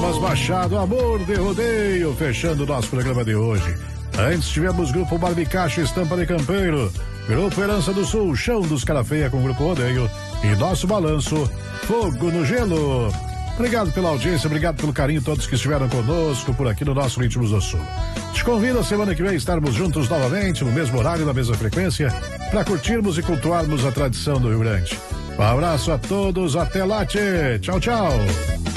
Thomas Machado, Amor de Rodeio, fechando o nosso programa de hoje. Antes tivemos Grupo Barbicacho, Estampa de Campeiro, Grupo Herança do Sul, Chão dos Cara Feia com Grupo Rodeio e nosso balanço, Fogo no Gelo. Obrigado pela audiência, obrigado pelo carinho, todos que estiveram conosco por aqui no nosso Ritmos do Sul. Te convido a semana que vem estarmos juntos novamente, no mesmo horário, na mesma frequência, para curtirmos e cultuarmos a tradição do Rio Grande. Um abraço a todos, até lá, tchê. Tchau, tchau.